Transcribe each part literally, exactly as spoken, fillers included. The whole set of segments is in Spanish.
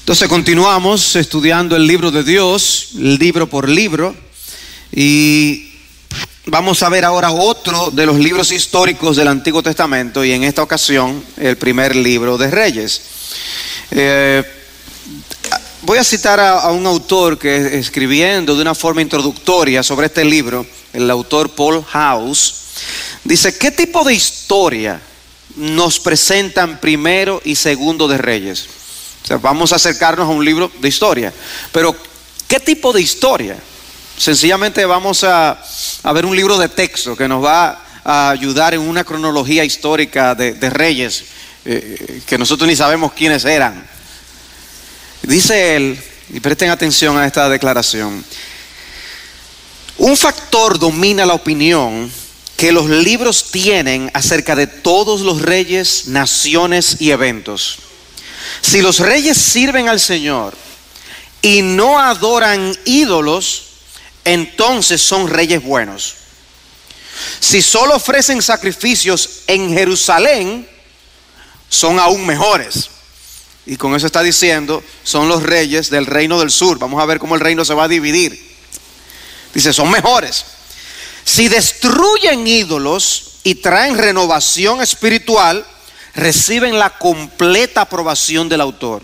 Entonces continuamos estudiando el libro de Dios, libro por libro, y vamos a ver ahora otro de los libros históricos del Antiguo Testamento, y en esta ocasión el primer libro de Reyes. Eh, voy a citar a, a un autor que, escribiendo de una forma introductoria sobre este libro, el autor Paul House, dice: ¿qué tipo de historia nos presentan primero y segundo de Reyes? O sea, vamos a acercarnos a un libro de historia, pero ¿qué tipo de historia? Sencillamente vamos a, a ver un libro de texto que nos va a ayudar en una cronología histórica de, de reyes eh, que nosotros ni sabemos quiénes eran. Dice él, y presten atención a esta declaración: un factor domina la opinión que los libros tienen acerca de todos los reyes, naciones y eventos. Si los reyes sirven al Señor y no adoran ídolos, entonces son reyes buenos. Si solo ofrecen sacrificios en Jerusalén, son aún mejores. Y con eso está diciendo, son los reyes del reino del sur. Vamos a ver cómo el reino se va a dividir. Dice, son mejores. Si destruyen ídolos y traen renovación espiritual, reciben la completa aprobación del autor.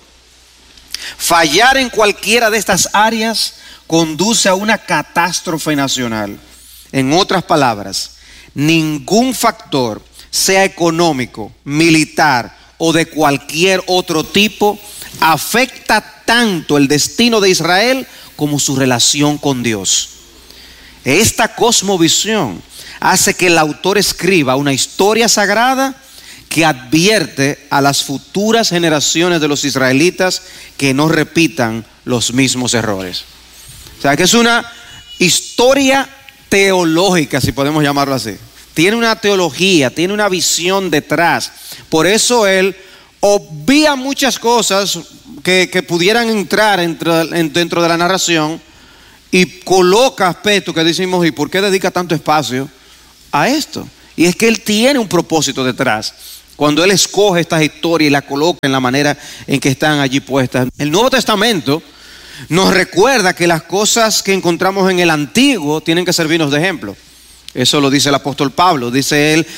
Fallar en cualquiera de estas áreas conduce a una catástrofe nacional. En otras palabras, ningún factor, sea económico, militar o de cualquier otro tipo, afecta tanto el destino de Israel como su relación con Dios. Esta cosmovisión hace que el autor escriba una historia sagrada que advierte a las futuras generaciones de los israelitas que no repitan los mismos errores. O sea, que es una historia teológica, si podemos llamarlo así. Tiene una teología, tiene una visión detrás. Por eso él obvia muchas cosas que, que pudieran entrar dentro, dentro de la narración, y coloca aspectos que decimos, ¿y por qué dedica tanto espacio a esto? Y es que él tiene un propósito detrás. Cuando él escoge estas historias y las coloca en la manera en que están allí puestas. El Nuevo Testamento nos recuerda que las cosas que encontramos en el Antiguo tienen que servirnos de ejemplo. Eso lo dice el apóstol Pablo. Dice él: